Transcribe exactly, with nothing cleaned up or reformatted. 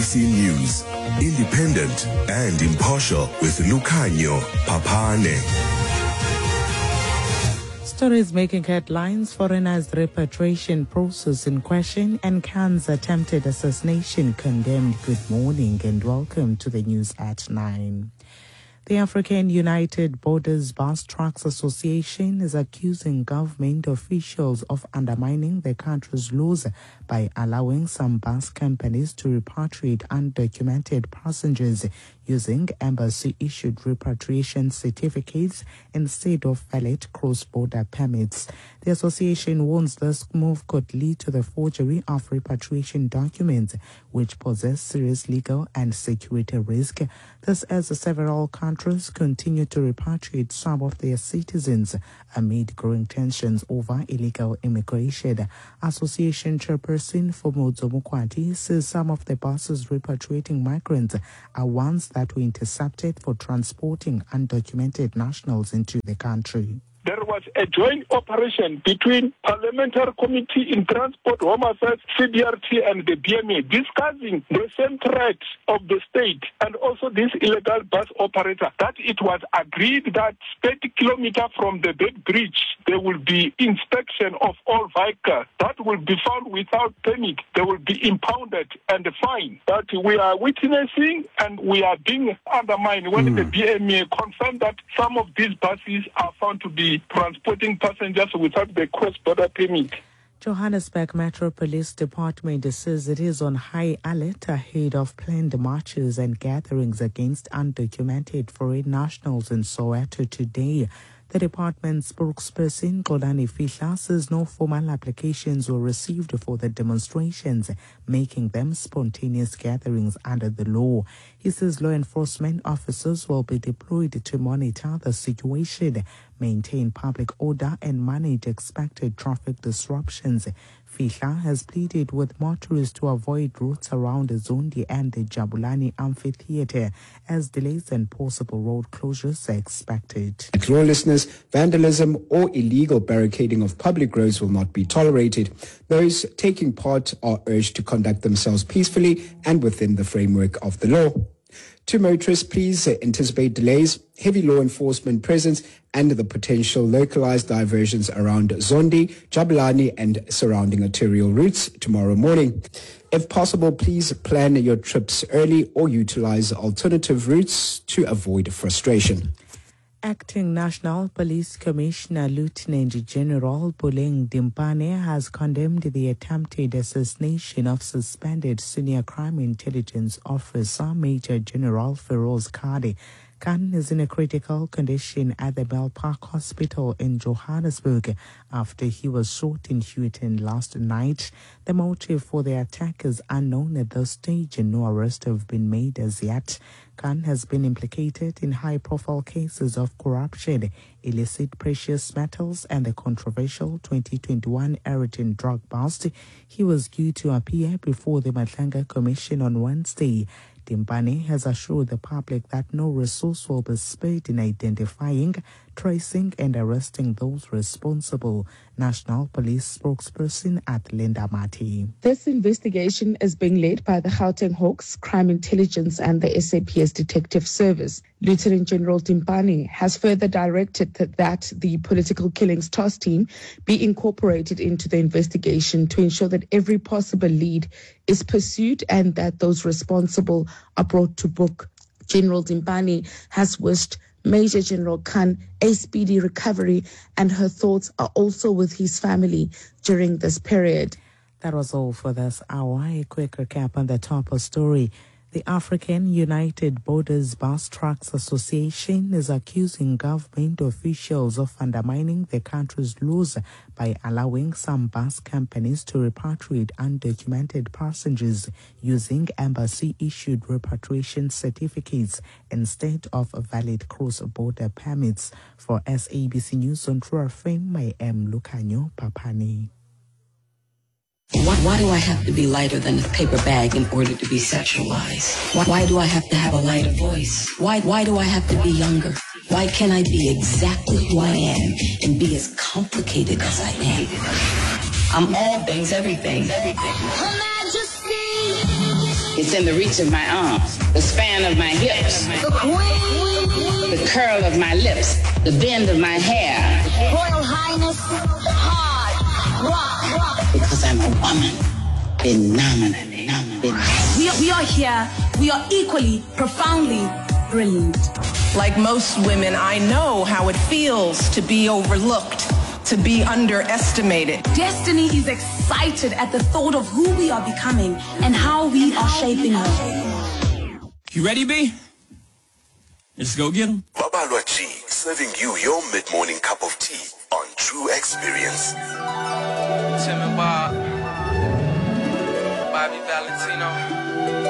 C News, independent and impartial with Lukhanyo Papane. Stories making headlines: foreigners' repatriation process in question and Khan's attempted assassination condemned. Good morning and welcome to the news at nine. The African United Borders Bus Trucks Association is accusing government officials of undermining the country's laws by allowing some bus companies to repatriate undocumented passengers using embassy-issued repatriation certificates instead of valid cross-border permits. The association warns this move could lead to the forgery of repatriation documents, which possess serious legal and security risk. This as several countries continue to repatriate some of their citizens amid growing tensions over illegal immigration. Association chairperson Fomodzo Mukwati says some of the buses repatriating migrants are ones that were intercepted for transporting undocumented nationals into the country. There was a joint operation between Parliamentary Committee in Transport, Home Affairs, C B R T and the B M A discussing the same threat of the state and also this illegal bus operator, that it was agreed that thirty kilometers from the Bed Bridge there will be inspection of all vehicles that will be found without permit. They will be impounded and fined. That we are witnessing and we are being undermined when mm. the B M A confirmed that some of these buses are found to be transporting passengers without the cross-border permit. Johannesburg Metro Police Department says it is on high alert ahead of planned marches and gatherings against undocumented foreign nationals in Soweto today. The department's spokesperson, Xolani Fihla, says no formal applications were received for the demonstrations, making them spontaneous gatherings under the law. He says law enforcement officers will be deployed to monitor the situation, maintain public order, and manage expected traffic disruptions. Fihla has pleaded with motorists to avoid routes around the Zondi and the Jabulani Amphitheatre as delays and possible road closures are expected. Lawlessness, vandalism, or illegal barricading of public roads will not be tolerated. Those taking part are urged to conduct themselves peacefully and within the framework of the law. To motorists, please anticipate delays, heavy law enforcement presence, and the potential localized diversions around Zondi, Jabulani, and surrounding arterial routes tomorrow morning. If possible, please plan your trips early or utilize alternative routes to avoid frustration. Acting National Police Commissioner Lieutenant General Boleng Dimpane has condemned the attempted assassination of suspended Senior Crime Intelligence Officer Major General Feroz Kadi. Khan is in a critical condition at the Bell Park Hospital in Johannesburg after he was shot in Houghton last night. The motive for the attack is unknown at this stage and no arrests have been made as yet. Khan has been implicated in high-profile cases of corruption, illicit precious metals, and the controversial twenty twenty-one Eriton drug bust. He was due to appear before the Matlanga Commission on Wednesday. Dimpane has assured the public that no resource will be spared in identifying, tracing, and arresting those responsible. National Police spokesperson at Linda Mati. This investigation is being led by the Gauteng Hawks, Crime Intelligence, and the S A P S Detective Service. Lieutenant General Dimpane has further directed that, that the Political Killings Task Team be incorporated into the investigation to ensure that every possible lead is pursued and that those responsible are brought to book. General Dimpane has wished Major General Khan a speedy recovery, and her thoughts are also with his family during this period. That was all for this hour. A quick recap on the top of story. The African United Borders Bus Trucks Association is accusing government officials of undermining the country's laws by allowing some bus companies to repatriate undocumented passengers using embassy-issued repatriation certificates instead of valid cross-border permits. For S A B C News on True F M, I am Lukhanyo Papane. Why, why do I have to be lighter than a paper bag in order to be sexualized? Why, why do I have to have a lighter voice? Why, why do I have to be younger? Why can't I be exactly who I am and be as complicated as I am? I'm all things, everything. Her Majesty. It's in the reach of my arms, the span of my hips, the curl of my lips, the bend of my hair. Royal Highness, hard rock, rock. Because I'm a woman. Phenomenal. We are, we are here. We are equally, profoundly brilliant. Like most women, I know how it feels to be overlooked, to be underestimated. Destiny is excited at the thought of who we are becoming and how we are shaping her. You ready, B? Let's go get him. Babalwa G, serving you your mid-morning cup of tea on True Experience. Tim and Bob, Bobby Valentino.